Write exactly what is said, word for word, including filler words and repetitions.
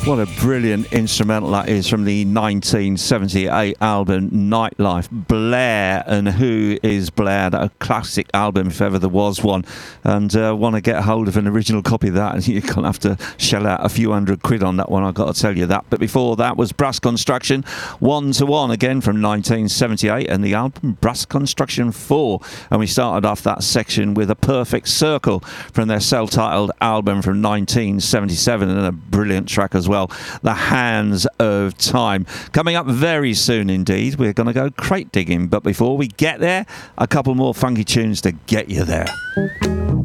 What a brilliant instrumental that is from the nineteen seventy-eight album Nightlife. Blair, and who is Blair? That a classic album if ever there was one. And uh, want to get hold of an original copy of that, and you're going to have to shell out a few hundred quid on that one, I've got to tell you that. But before that was Brass Construction, One to One, again from nineteen seventy-eight, and the album Brass Construction four. And we started off that section with A Perfect Circle from their self-titled album from nineteen seventy-seven, and a brilliant track as well, The Hands of Time. Coming up very soon indeed, we're going to go crate digging, but before we get there, a couple more funky tunes to get you there.